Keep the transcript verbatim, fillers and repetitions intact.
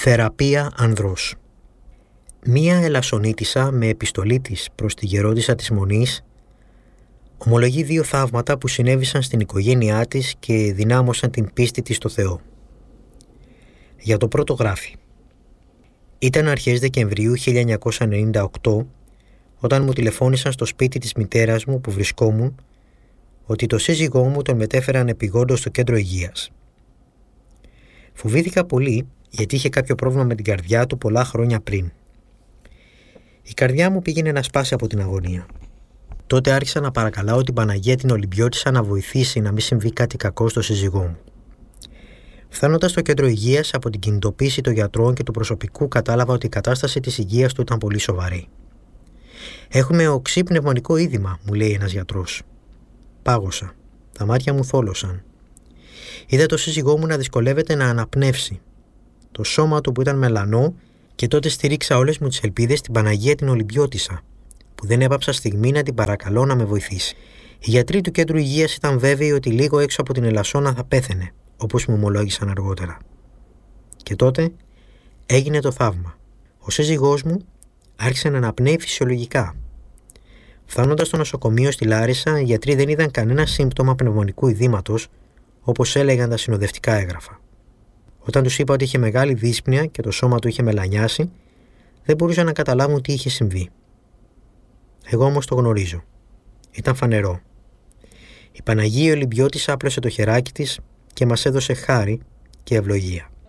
Θεραπεία ανδρός. Μία Ελασσονίτισσα με επιστολή της προς τη γερόντισσα της Μονής ομολογεί δύο θαύματα που συνέβησαν στην οικογένειά της και δυνάμωσαν την πίστη της στο Θεό. Για το πρώτο γράφει: «Ήταν αρχές Δεκεμβρίου χίλια εννιακόσια ενενήντα οκτώ όταν μου τηλεφώνησαν στο σπίτι της μητέρας μου που βρισκόμουν ότι το σύζυγό μου τον μετέφεραν επειγόντως στο κέντρο υγείας. Φοβήθηκα πολύ γιατί είχε κάποιο πρόβλημα με την καρδιά του πολλά χρόνια πριν. Η καρδιά μου πήγαινε να σπάσει από την αγωνία. Τότε άρχισα να παρακαλάω την Παναγία την Ολυμπιώτισσα να βοηθήσει να μην συμβεί κάτι κακό στο σύζυγό μου. Φτάνοντας στο κέντρο υγείας, από την κινητοποίηση των γιατρών και του προσωπικού κατάλαβα ότι η κατάσταση της υγείας του ήταν πολύ σοβαρή. «Έχουμε οξύ πνευμονικό είδημα», μου λέει ένας γιατρός. Πάγωσα. Τα μάτια μου θόλωσαν. Είδα το σύζυγό μου να δυσκολεύεται να αναπνεύσει. Το σώμα του που ήταν μελανό, και τότε στηρίξα όλες μου τις ελπίδες στην Παναγία την Ολυμπιώτισσα, που δεν έπαψα στιγμή να την παρακαλώ να με βοηθήσει. Οι γιατροί του κέντρου υγείας ήταν βέβαιοι ότι λίγο έξω από την Ελασσόνα θα πέθαινε, όπως μου ομολόγησαν αργότερα. Και τότε έγινε το θαύμα. Ο σύζυγός μου άρχισε να αναπνέει φυσιολογικά. Φτάνοντας στο νοσοκομείο στη Λάρισα, οι γιατροί δεν είδαν κανένα σύμπτωμα πνευμονικού ειδήματος, όπως έλεγαν τα συνοδευτικά έγγραφα. Όταν τους είπα ότι είχε μεγάλη δύσπνοια και το σώμα του είχε μελανιάσει, δεν μπορούσαν να καταλάβουν τι είχε συμβεί. Εγώ όμως το γνωρίζω. Ήταν φανερό. Η Παναγία Ολυμπιώτισσα άπλωσε το χεράκι της και μας έδωσε χάρη και ευλογία.